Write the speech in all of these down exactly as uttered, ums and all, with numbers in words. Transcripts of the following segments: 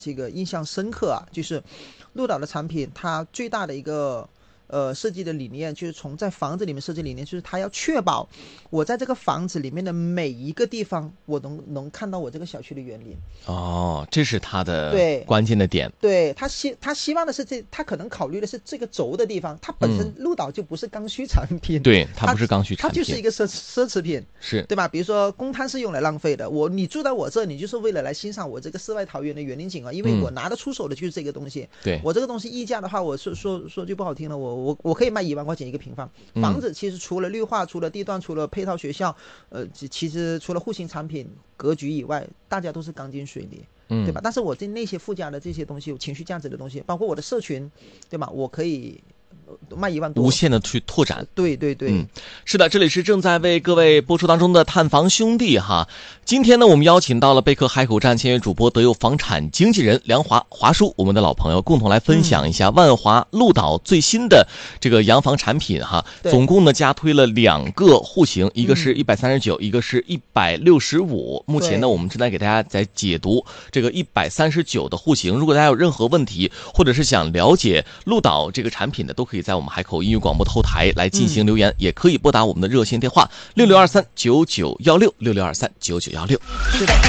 这个印象深刻啊，就是鹿岛的产品，它最大的一个呃设计的理念，就是从在房子里面设计理念，就是它要确保我在这个房子里面的每一个地方，我能能看到我这个小区的园林。 哦，这是它的对关键的点。 对，他希他希望的是这，他可能考虑的是这个轴的地方，它本身鹿岛就不是刚需产品， 嗯、对，它不是刚需产品， 它就是一个奢奢侈品， 是对吧？比如说公摊是用来浪费的，我你住在我这，你就是为了来欣赏我这个世外桃源的园林景啊，因为我拿得出手的就是这个东西。 对、嗯， 我这个东西溢价的话，我说说说句不好听的，我我我可以卖一万块钱一个平方。房子其实除了绿化、除了地段、除了配套学校，呃，其实除了户型产品、格局以外，大家都是钢筋水泥。 嗯， 对吧？但是我这那些附加的这些东西，有情绪价值的东西，包括我的社群，对吧？我可以卖一万多， 无限的去拓展。 对对对， 嗯，是的，这里是正在为各位播出当中的探房兄弟哈。今天呢，我们邀请到了贝壳海口站签约主播德佑房产经纪人梁华华叔，我们的老朋友，共同来分享一下万华鹿岛最新的这个洋房产品哈。总共呢加推了两个户型，一个是一百三十九，一个是一百六十五。目前呢，我们正在给大家在解读这个一百三十九的户型。如果大家有任何问题，或者是想了解鹿岛这个产品的，都可以在我们海口音乐广播的后台来进行留言，嗯、也可以拨打我们的热线电话六六二三九九幺六六六二三九九幺六。是的。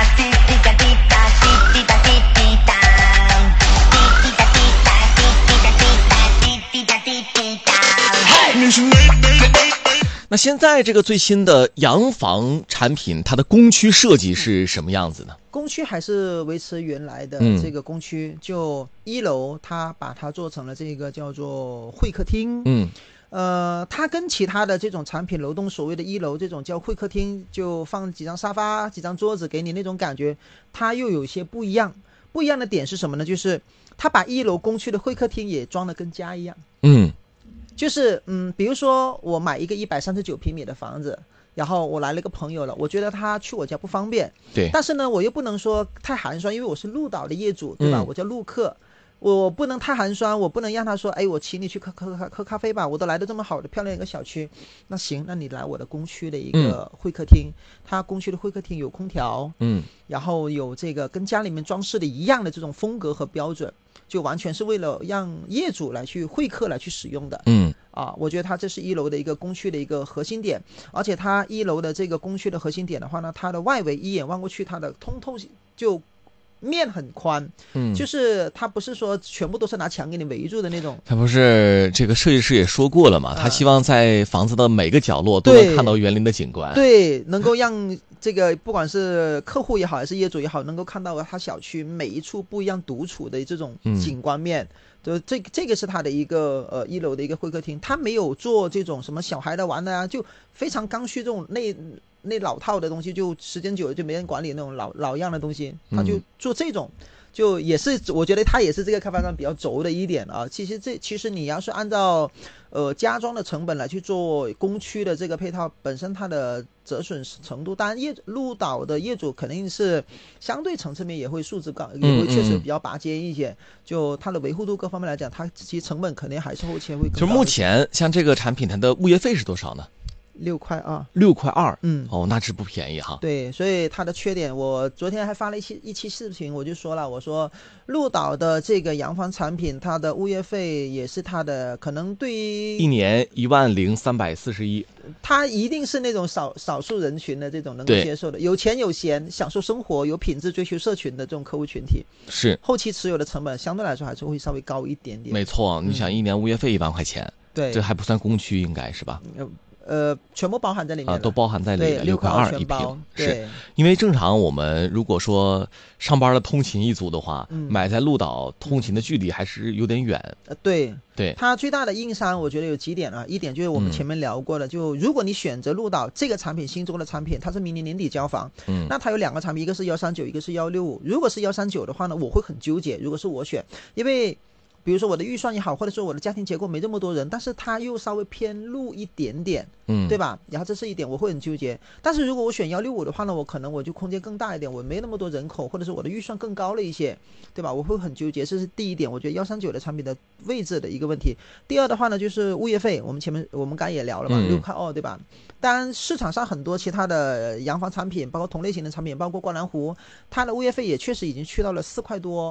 那现在这个最新的洋房产品，它的工区设计是什么样子呢？ 工区还是维持原来的这个工区，嗯、就一楼它把它做成了这个叫做会客厅。 嗯， 呃，它跟其他的这种产品楼栋所谓的一楼这种叫会客厅，就放几张沙发、几张桌子给你那种感觉，它又有些不一样。不一样的点是什么呢？就是它把一楼工区的会客厅也装得跟家一样。 嗯。 就是嗯，比如说我买一个一百三十九平米的房子，然后我来了个朋友了，我觉得他去我家不方便， 对， 但是呢，我又不能说太寒酸，因为我是鹿岛的业主，对吧？嗯、我叫陆客，我不能太寒酸，我不能让他说，哎，我请你去喝喝喝喝咖啡吧，我都来的这么好的漂亮一个小区，那行，那你来我的工区的一个会客厅，嗯、他工区的会客厅有空调， 嗯， 然后有这个跟家里面装饰的一样的这种风格和标准。就完全是为了让业主来去会客来去使用的， 嗯啊，我觉得它这是一楼的一个工区的一个核心点，而且它一楼的这个工区的核心点的话呢，它的外围一眼望过去，它的通透就面很宽， 嗯， 就是它不是说全部都是拿墙给你围住的那种。 他不是这个设计师也说过了嘛，他希望在房子的每个角落都能看到园林的景观， 对，对，能够让这个不管是客户也好，还是业主也好，能够看到他小区每一处不一样独处的这种景观面。嗯就这这个是他的一个呃一楼的一个会客厅，他没有做这种什么小孩的玩的啊，就非常刚需这种那那老套的东西，就时间久了就没人管理那种老老样的东西，他就做这种。嗯就也是我觉得它也是这个开发商比较轴的一点啊。其实这其实你要是按照呃家装的成本来去做工区的这个配套，本身它的折损程度，当然业鹿岛的业主肯定是相对层次面也会素质高，也会确实比较拔尖一些。嗯嗯就它的维护度各方面来讲，它其实成本肯定还是后期会更高。 就目前像这个产品，它的物业费是多少呢？ 六块二， 六块二， 嗯， 哦，那是不便宜哈。 对，所以它的缺点，我昨天还发了一期一期视频，我就说了，我说鹿岛的这个洋房产品，它的物业费也是它的，可能对于一年一万零三百四十一， 它一定是那种少少数人群的这种能够接受的，有钱有闲、享受生活、有品质、追求社群的这种客户群体， 是后期持有的成本相对来说还是会稍微高一点点。 没错，你想一年物业费一万块钱， 对、嗯， 这还不算工区，应该是吧？ 嗯呃，全部包含在里面啊，都包含在里面，六块二一平。是，因为正常我们如果说上班的通勤一族的话，嗯、买在鹿岛通勤的距离还是有点远。 呃，对对， 它最大的硬伤，我觉得有几点啊。一点就是我们前面聊过的，嗯、就如果你选择鹿岛这个产品，新州的产品，它是明年年底交房，嗯，那它有两个产品，一个是幺三九，一个是幺六五。如果是幺三九的话呢，我会很纠结。如果是我选，因为比如说我的预算也好，或者说我的家庭结构没这么多人，但是它又稍微偏路一点点， 嗯， 对吧？然后这是一点我会很纠结。但是如果我选幺六五的话呢，我可能我就空间更大一点，我没那么多人口，或者是我的预算更高了一些，对吧？我会很纠结，这是第一点。我觉得幺三九的产品的位置的一个问题。第二的话呢，就是物业费，我们前面我们刚才也聊了嘛，六块二，对吧？当然市场上很多其他的洋房产品，包括同类型的产品，包括观澜湖，它的物业费也确实已经去到了四块多。